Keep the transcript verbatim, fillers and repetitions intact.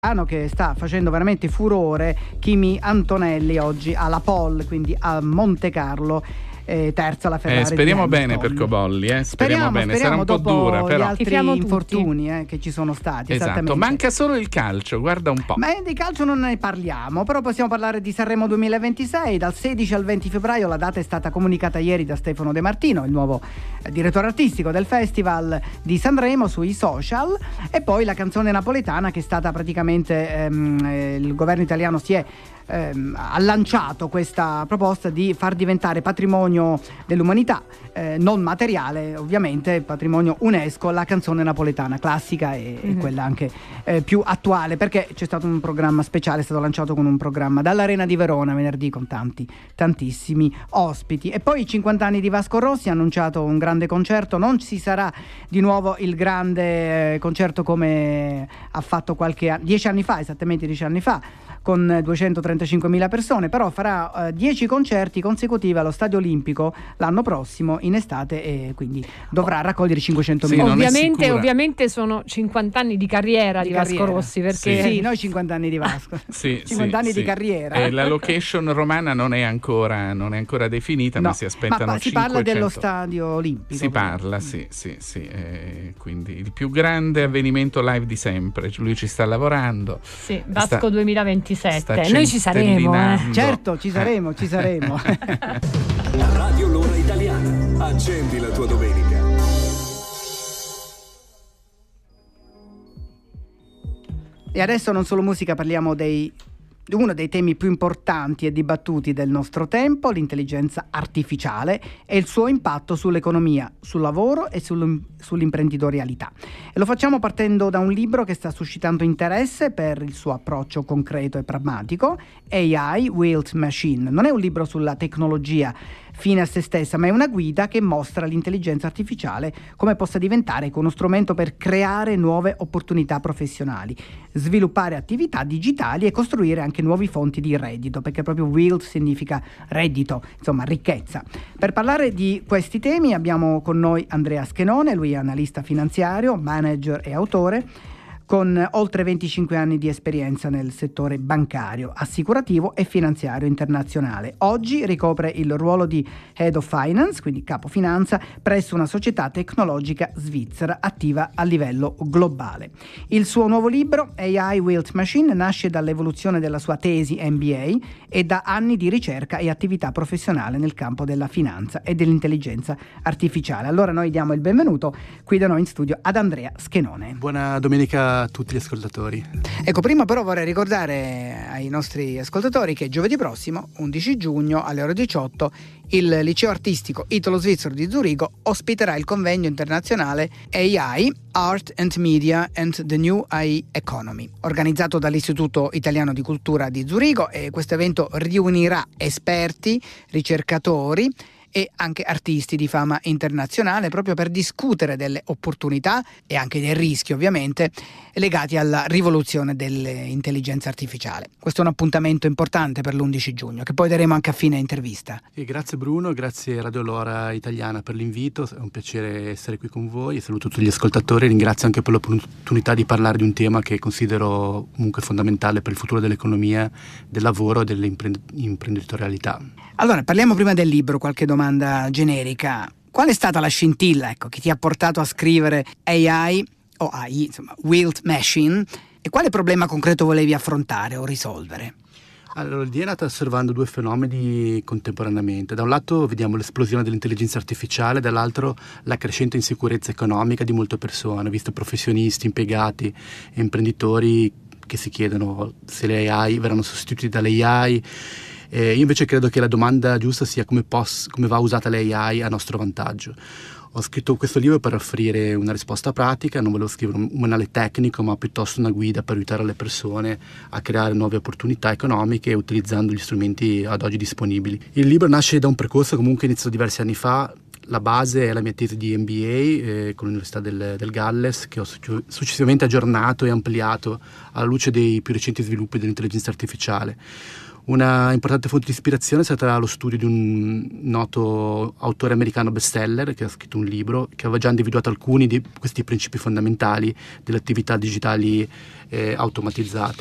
Che sta facendo veramente furore, Kimi Antonelli oggi alla pole, quindi a Monte Carlo, eh, terza la Ferrari. Eh, speriamo di bene per Cobolli, eh. speriamo, speriamo bene, speriamo, sarà un po' dopo dura, però gli altri infortuni eh, che ci sono stati. Esatto, manca solo il calcio, guarda un po'. Ma di calcio non ne parliamo, però possiamo parlare di Sanremo duemilaventisei. Dal sedici al venti febbraio la data è stata comunicata ieri da Stefano De Martino, il nuovo eh, direttore artistico del Festival di Sanremo, sui social. E poi la canzone napoletana, che è stata praticamente ehm, eh, il governo italiano si è ehm, ha lanciato questa proposta di far diventare patrimonio dell'umanità eh, non materiale, ovviamente patrimonio UNESCO, la canzone napoletana classica e, mm-hmm. e quella anche eh, più attuale, perché c'è stato un programma speciale, è stato lanciato con un programma dall'Arena di Verona venerdì con tanti tantissimi ospiti. E poi i cinquanta anni di Vasco Rossi, ha annunciato un grande concerto. Non ci sarà di nuovo il grande eh, concerto come ha fatto qualche anno, dieci anni fa, esattamente dieci anni fa, con duecentotrentacinquemila persone, però farà eh, dieci concerti consecutivi allo Stadio Olimpico l'anno prossimo in estate, e quindi dovrà raccogliere cinquecentomila. Sì, ovviamente, ovviamente sono cinquanta anni di carriera di, di Vasco carriera. Rossi, perché sì, sì, noi cinquanta anni di Vasco. sì, cinquanta sì, anni sì. di carriera. E la location romana non è ancora non è ancora definita, no, ma si aspettano ma si cinquecento. parla dello Stadio Olimpico. Si parla, sì, sì, sì. Eh, quindi il più grande avvenimento live di sempre. Lui ci sta lavorando. Sì, Vasco sta, duemilaventisette. Sta Noi ci saremo, eh. Certo, ci saremo, ci saremo. Radio L'Ora Italiana. Accendi la tua domenica. E adesso non solo musica, parliamo dei uno dei temi più importanti e dibattuti del nostro tempo, l'intelligenza artificiale e il suo impatto sull'economia, sul lavoro e sull'imprenditorialità. E lo facciamo partendo da un libro che sta suscitando interesse per il suo approccio concreto e pragmatico, A I Built Machine. Non è un libro sulla tecnologia fine a se stessa, ma è una guida che mostra l'intelligenza artificiale come possa diventare uno strumento per creare nuove opportunità professionali, sviluppare attività digitali e costruire anche nuovi fonti di reddito, perché proprio Wild significa reddito, insomma ricchezza. Per parlare di questi temi abbiamo con noi Andrea Schenone, lui è analista finanziario, manager e autore, con oltre venticinque anni di esperienza nel settore bancario, assicurativo e finanziario internazionale. Oggi ricopre il ruolo di Head of Finance, quindi capo finanza, presso una società tecnologica svizzera attiva a livello globale. Il suo nuovo libro, A I Built Machine, nasce dall'evoluzione della sua tesi M B A e da anni di ricerca e attività professionale nel campo della finanza e dell'intelligenza artificiale. Allora noi diamo il benvenuto qui da noi in studio ad Andrea Schenone. Buona domenica a tutti gli ascoltatori. Ecco, prima però vorrei ricordare ai nostri ascoltatori che giovedì prossimo, undici giugno alle ore diciotto, il liceo artistico italo-svizzero di Zurigo ospiterà il convegno internazionale A I, Art and Media and the New A I Economy, organizzato dall'Istituto Italiano di Cultura di Zurigo, e questo evento riunirà esperti, ricercatori e anche artisti di fama internazionale, proprio per discutere delle opportunità e anche dei rischi, ovviamente, legati alla rivoluzione dell'intelligenza artificiale. Questo è un appuntamento importante per l'undici giugno, che poi daremo anche a fine intervista. E grazie Bruno, grazie a Radio L'Ora Italiana per l'invito, è un piacere essere qui con voi, saluto tutti gli ascoltatori, ringrazio anche per l'opportunità di parlare di un tema che considero comunque fondamentale per il futuro dell'economia, del lavoro e dell'imprenditorialità. Allora, parliamo prima del libro, qualche domanda generica. Qual è stata la scintilla, ecco, che ti ha portato a scrivere A I o A I, insomma, Built Machine, e quale problema concreto volevi affrontare o risolvere? Allora, l'idea è nata osservando due fenomeni contemporaneamente. Da un lato vediamo l'esplosione dell'intelligenza artificiale, dall'altro la crescente insicurezza economica di molte persone, visto professionisti, impiegati e imprenditori che si chiedono se le A I verranno sostituite dalle A I. Eh, io invece credo che la domanda giusta sia come, poss- come va usata l'A I a nostro vantaggio. Ho scritto questo libro per offrire una risposta pratica, non volevo scrivere un manuale tecnico, ma piuttosto una guida per aiutare le persone a creare nuove opportunità economiche utilizzando gli strumenti ad oggi disponibili. Il libro nasce da un percorso comunque iniziato diversi anni fa, La base è la mia tesi di M B A eh, con l'Università del, del Galles, che ho successivamente aggiornato e ampliato alla luce dei più recenti sviluppi dell'intelligenza artificiale. Una importante fonte di ispirazione è stata lo studio di un noto autore americano bestseller che ha scritto un libro che aveva già individuato alcuni di questi principi fondamentali delle attività digitali eh, automatizzate.